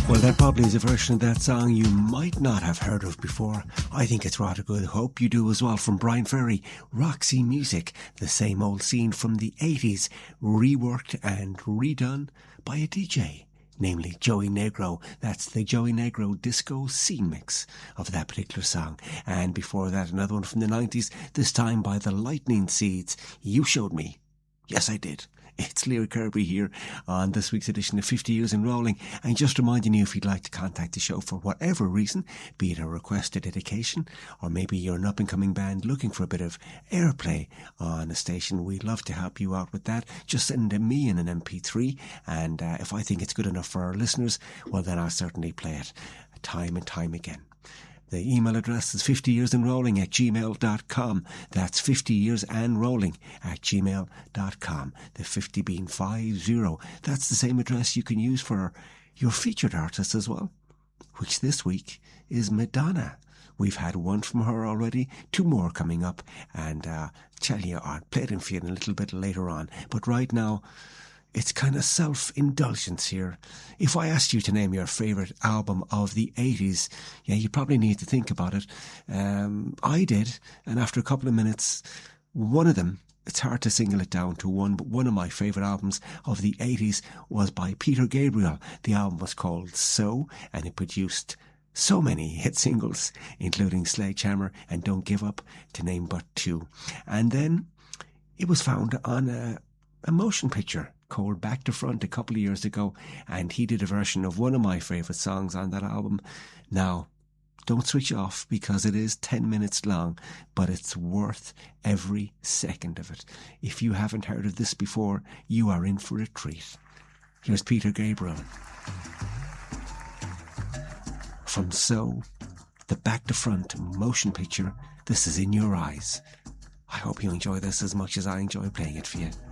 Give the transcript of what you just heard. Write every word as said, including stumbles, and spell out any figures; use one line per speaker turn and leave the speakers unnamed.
Well, that probably is a version of that song you might not have heard of before. I think it's rather good. Hope you do as well. From Brian Ferry, Roxy Music, the same old scene from the eighties, reworked and redone by a D J, namely Joey Negro. That's the Joey Negro disco scene mix of that particular song. And before that, another one from the nineties, this time by the Lightning Seeds, You Showed Me. Yes, I did. It's Leary Kirby here on this week's edition of fifty years in Rolling, and just reminding you, if you'd like to contact the show for whatever reason, be it a request, a dedication, or maybe you're an up-and-coming band looking for a bit of airplay on a station, we'd love to help you out with that. Just send me in an M P three, and uh, if I think it's good enough for our listeners, well then I'll certainly play it time and time again. The email address is fifty years and rolling at gmail dot com. That's fifty years and rolling at gmail dot com. The fifty being five zero. That's the same address you can use for your featured artist as well, which this week is Madonna. We've had one from her already, two more coming up, and uh, tell you, I'll play them for you in a little bit later on. But right now, it's kind of self-indulgence here. If I asked you to name your favourite album of the eighties, yeah, you probably need to think about it. Um, I did, and after a couple of minutes, one of them, it's hard to single it down to one, but one of my favourite albums of the eighties was by Peter Gabriel. The album was called So, and it produced so many hit singles, including Sledgehammer and Don't Give Up, to name but two. And then it was found on a, a motion picture called Back to Front a couple of years ago, and he did a version of one of my favourite songs on that album. Now, don't switch off because it is ten minutes long, but it's worth every second of it. If you haven't heard of this before, you are in for a treat. Here's Peter Gabriel. From So, the Back to Front motion picture, this is In Your Eyes. I hope you enjoy this as much as I enjoy playing it for you.